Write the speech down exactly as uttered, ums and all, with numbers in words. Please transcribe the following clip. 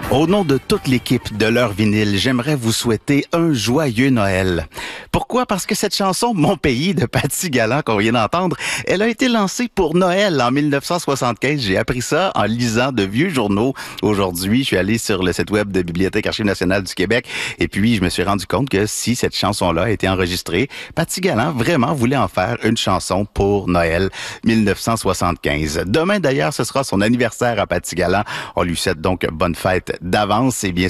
Au nom de toute l'équipe de l'heure vinyle, j'aimerais vous souhaiter un joyeux Noël. Pourquoi? Parce que cette chanson, Mon pays, de Paty Galland, qu'on vient d'entendre, elle a été lancée pour Noël en dix-neuf cent soixante-quinze. J'ai appris ça en lisant de vieux journaux. Aujourd'hui, je suis allé sur le site web de Bibliothèque Archives nationales du Québec et puis je me suis rendu compte que si cette chanson-là a été enregistrée, Paty Galland vraiment voulait en faire une chanson pour Noël dix-neuf cent soixante-quinze. Demain, d'ailleurs, ce sera son anniversaire à Paty Galland. On lui souhaite donc bonne fête d'avance et bien